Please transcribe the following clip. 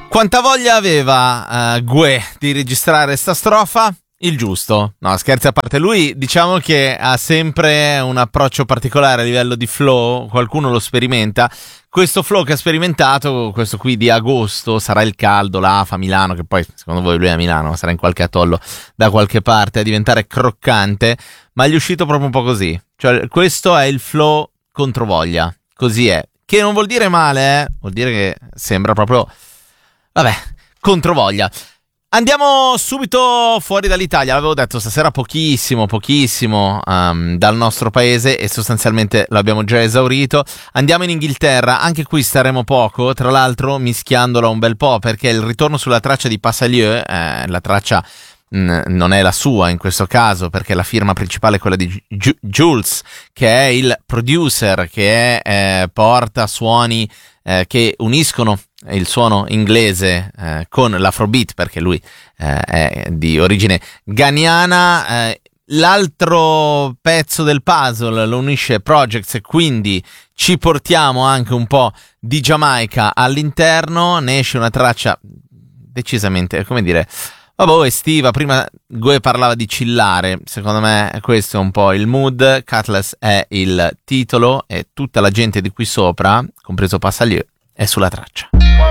Quanta voglia aveva Gue di registrare sta strofa? Il giusto. No, scherzi a parte, lui diciamo che ha sempre un approccio particolare a livello di flow, qualcuno lo sperimenta. Questo flow che ha sperimentato, questo qui di agosto, sarà il caldo, l'AFA, Milano, che poi secondo voi lui è a Milano, sarà in qualche atollo da qualche parte a diventare croccante, ma gli è uscito proprio un po' così. Cioè questo è il flow controvoglia, così è. Che non vuol dire male, vuol dire che sembra proprio... Vabbè, controvoglia. Andiamo subito fuori dall'Italia. L'avevo detto stasera pochissimo dal nostro paese e sostanzialmente l'abbiamo già esaurito. Andiamo in Inghilterra, anche qui staremo poco, tra l'altro mischiandolo un bel po', perché il ritorno sulla traccia di Passalieu, la traccia non è la sua in questo caso, perché la firma principale è quella di Jules, che è il producer, che porta suoni che uniscono il suono inglese con l'afrobeat, perché lui è di origine ghanaiana. L'altro pezzo del puzzle lo unisce Projects e quindi ci portiamo anche un po' di Giamaica all'interno. Ne esce una traccia decisamente, come dire, vabbè, estiva. Prima Gue parlava di chillare, secondo me questo è un po' il mood. Cutlass è il titolo e tutta la gente di qui sopra, compreso Passalieu, è sulla traccia.